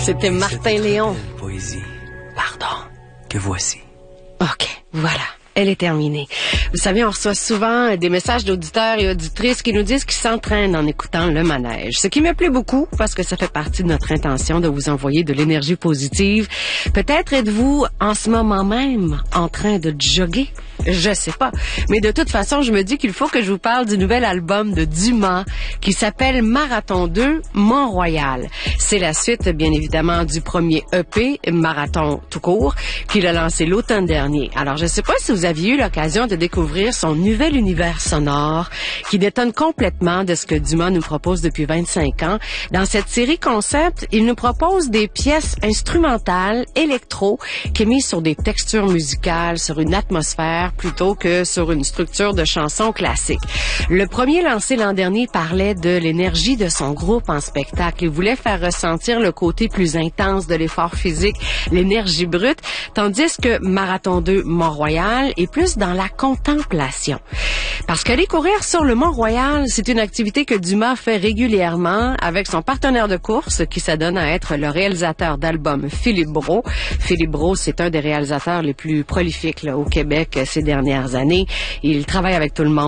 C'était Martin Léon. Poésie, pardon, que voici. OK, voilà. Elle est terminée. Vous savez, on reçoit souvent des messages d'auditeurs et auditrices qui nous disent qu'ils s'entraînent en écoutant le manège. Ce qui me plaît beaucoup parce que ça fait partie de notre intention de vous envoyer de l'énergie positive. Peut-être êtes-vous en ce moment même en train de jogger. Je sais pas. Mais de toute façon, je me dis qu'il faut que je vous parle du nouvel album de Dumas qui s'appelle Marathon 2, Mont-Royal. C'est la suite, bien évidemment, du premier EP, Marathon tout court, qu'il a lancé l'automne dernier. Alors, je sais pas si vous aviez eu l'occasion de découvrir son nouvel univers sonore qui détonne complètement de ce que Dumas nous propose depuis 25 ans. Dans cette série concept, il nous propose des pièces instrumentales, électro, qui est mise sur des textures musicales, sur une atmosphère, plutôt que sur une structure de chansons classiques. Le premier lancé l'an dernier parlait de l'énergie de son groupe en spectacle. Il voulait faire ressentir le côté plus intense de l'effort physique, l'énergie brute, tandis que Marathon 2 Mont-Royal est plus dans la contemplation. Parce qu'aller courir sur le Mont-Royal, c'est une activité que Dumas fait régulièrement avec son partenaire de course qui s'adonne à être le réalisateur d'albums Philippe Brault. Philippe Brault, c'est un des réalisateurs les plus prolifiques là, au Québec ces dernières années. Il travaille avec tout le monde.